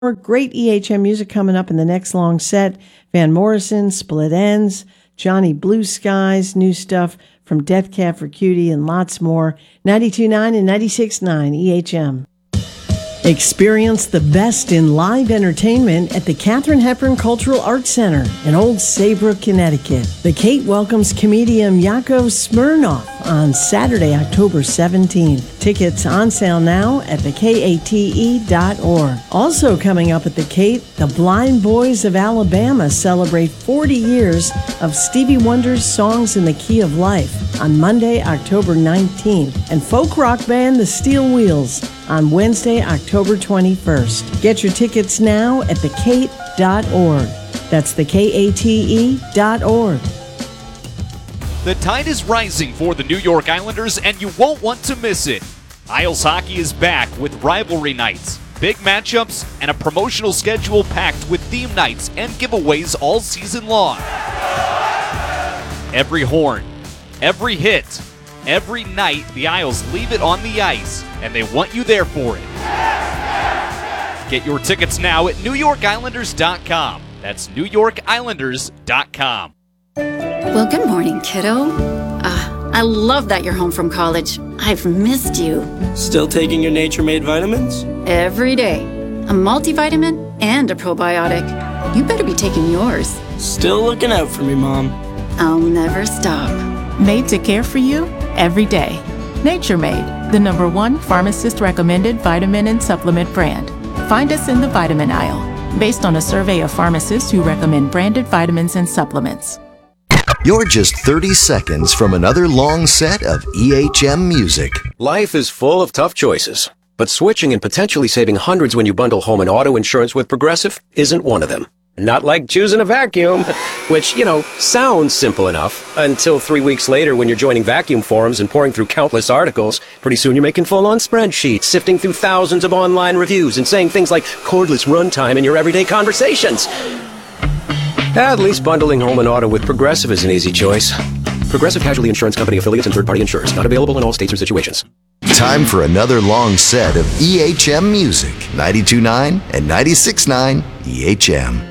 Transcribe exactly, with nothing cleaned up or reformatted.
More great E H M music coming up in the next long set. Van Morrison, Split Enz, Johnny Blue Skies, new stuff from Death Cab for Cutie, and lots more. ninety-two point nine and ninety-six point nine E H M. Experience the best in live entertainment at the Katharine Hepburn Cultural Arts Center in Old Saybrook, Connecticut. The Kate welcomes comedian Yakov Smirnoff on Saturday, October seventeenth. Tickets on sale now at the kate dot org. Also coming up at the Kate, the Blind Boys of Alabama celebrate forty years of Stevie Wonder's Songs in the Key of Life on Monday, October nineteenth. And folk rock band The Steel Wheels on Wednesday, October twenty-first. Get your tickets now at the kate dot org. That's the kate dot org. The tide is rising for the New York Islanders, and you won't want to miss it. Isles Hockey is back with rivalry nights, big matchups, and a promotional schedule packed with theme nights and giveaways all season long. Every horn, every hit, every night, the Isles leave it on the ice, and they want you there for it. Get your tickets now at new york islanders dot com. That's new york islanders dot com. Well, good morning, kiddo. Uh, I love that you're home from college. I've missed you. Still taking your Nature Made vitamins? Every day. A multivitamin and a probiotic. You better be taking yours. Still looking out for me, Mom. I'll never stop. Made to care for you every day. Nature Made, the number one pharmacist-recommended vitamin and supplement brand. Find us in the vitamin aisle, based on a survey of pharmacists who recommend branded vitamins and supplements. You're just thirty seconds from another long set of E H M music. Life is full of tough choices, but switching and potentially saving hundreds when you bundle home and auto insurance with Progressive isn't one of them. Not like choosing a vacuum, which, you know, sounds simple enough until three weeks later when you're joining vacuum forums and pouring through countless articles. Pretty soon you're making full-on spreadsheets, sifting through thousands of online reviews and saying things like cordless runtime in your everyday conversations. At least bundling home and auto with Progressive is an easy choice. Progressive Casualty Insurance Company affiliates and third-party insurers. Not available in all states or situations. Time for another long set of E H M music. ninety-two point nine and ninety-six point nine E H M.